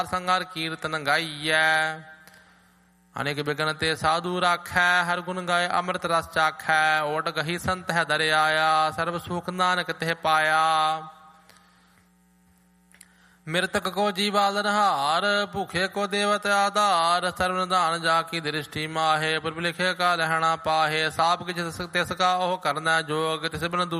ਸੰਗਰ ਕੀਰਤਨ ਗਾਈਐ। ਅਨੇਕ ਬਿਗਨ ਤੇ ਸਾਧੂ ਰਾਖੈ, ਹਰ ਗੁਣ ਗਾਏ ਅੰਮ੍ਰਿਤ ਰਸ ਚਾਖੈ। ਓਟ ਗਹੀ ਸੰਤ ਹੈ ਦਰ ਆਇਆ, ਸਰਬ ਸੁਖ ਨਾਨਕ ਤਿਹ ਪਾਇਆ। ਮ੍ਰਿਤਕ ਕੋ ਜੀਵਾ ਲਨਹਾਰ, ਭੂਖੇ ਕੋ ਦੇਵਤ ਆਧਾਰ। ਸਰਬ ਨਿਧਾਨ ਜਾ ਕੀ ਦ੍ਰਿਸ਼ਟੀ ਮਾਹੇ, ਪ੍ਰਭ ਲਿਖੇ ਕਾ ਲਹਿਣਾ ਪਾਹੇ। ਸਾਪ ਕਿ ਤਿਸ ਕਾ ਉਹ ਕਰਨਾ ਜੋਗ, ਤਿਸ ਬਿਨ